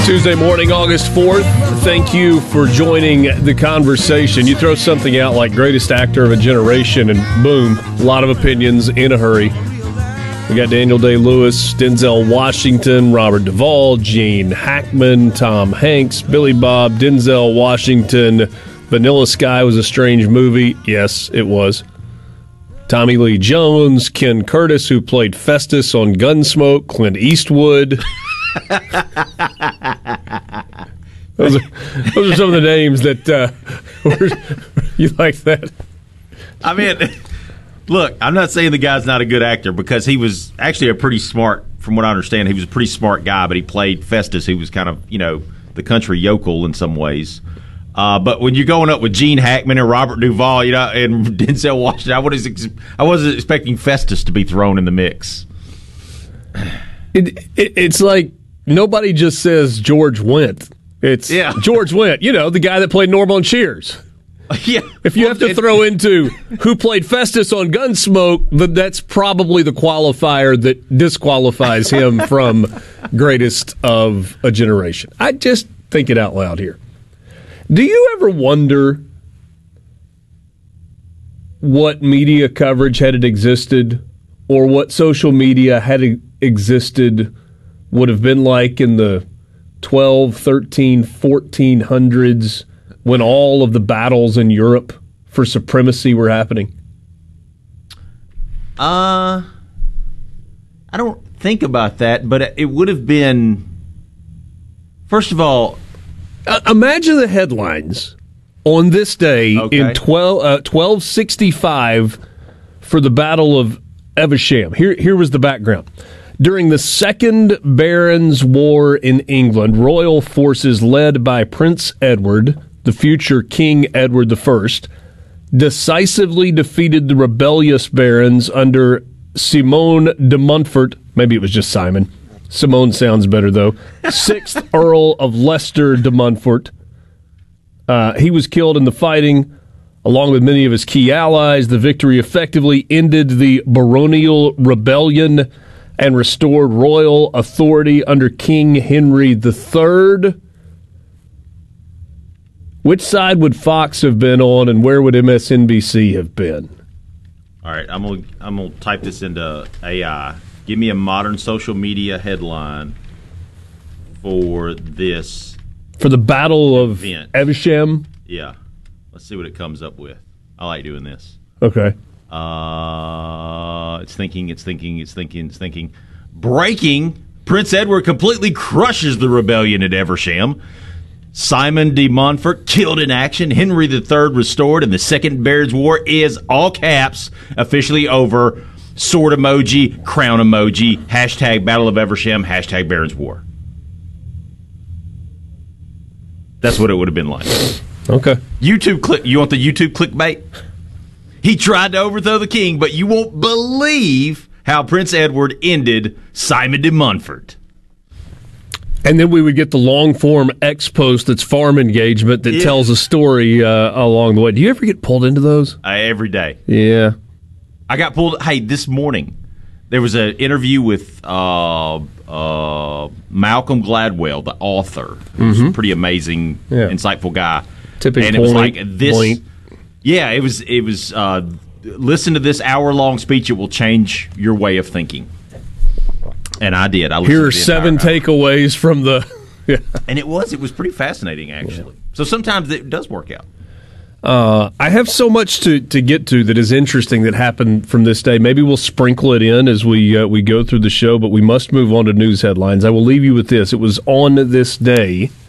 Tuesday morning, August 4th. Thank you for joining the conversation. You throw something out like greatest actor of a generation, and boom, a lot of opinions in a hurry. We got Daniel Day-Lewis, Denzel Washington, Robert Duvall, Gene Hackman, Tom Hanks, Billy Bob, Denzel Washington. Vanilla Sky was a strange movie. Yes, it was. Tommy Lee Jones, Ken Curtis, who played Festus on Gunsmoke, Clint Eastwood. Those are some of the names that you like that. I mean, look, I'm not saying the guy's not a good actor because he was actually a pretty smart, from what I understand, he was a pretty smart guy, but he played Festus, who was kind of, the country yokel in some ways. But when you're going up with Gene Hackman and Robert Duvall, and Denzel Washington, I wasn't expecting Festus to be thrown in the mix. It's like nobody just says George Wendt. It's George Wendt, the guy that played Norm on Cheers. Yeah. If you have to throw into who played Festus on Gunsmoke, that's probably the qualifier that disqualifies him from greatest of a generation. I just think it out loud here. Do you ever wonder what media coverage had it existed, or what social media had it existed would have been like in the 12, 13, 1400s when all of the battles in Europe for supremacy were happening? I don't think about that, but it would have been, first of all, imagine the headlines on this day in 1265 for the Battle of Evesham. Here was the background. During the Second Barons' War in England, royal forces led by Prince Edward, the future King Edward I, decisively defeated the rebellious barons under Simon de Montfort. Maybe it was just Simon. Simone sounds better, though. 6th Earl of Leicester de Montfort. He was killed in the fighting, along with many of his key allies. The victory effectively ended the baronial rebellion and restored royal authority under King Henry III. Which side would Fox have been on, and where would MSNBC have been? All right, I'm gonna type this into AI. Give me a modern social media headline for this. For the Battle of Evesham? Yeah. Let's see what it comes up with. I like doing this. Okay. It's thinking. Breaking. Prince Edward completely crushes the rebellion at Evesham. Simon de Montfort killed in action. Henry III restored, and the Second Barons' War is, all caps, officially over. Sword emoji, crown emoji, hashtag Battle of Evesham, hashtag Barons' War. That's what it would have been like. Okay. YouTube click. You want the YouTube clickbait? He tried to overthrow the king, but you won't believe how Prince Edward ended Simon de Montfort. And then we would get the long-form X post that's farm engagement that tells a story along the way. Do you ever get pulled into those? Every day. Yeah. I got pulled. Hey, this morning there was an interview with Malcolm Gladwell, the author, who's a pretty amazing, insightful guy. Tipping and it was like this. Yeah, it was. Listen to this hour-long speech; it will change your way of thinking. And I did. Here are 7 takeaways from the. Yeah. And it was pretty fascinating, actually. Yeah. So sometimes it does work out. I have so much to get to that is interesting that happened from this day. Maybe we'll sprinkle it in as we go through the show, but we must move on to news headlines. I will leave you with this. It was on this day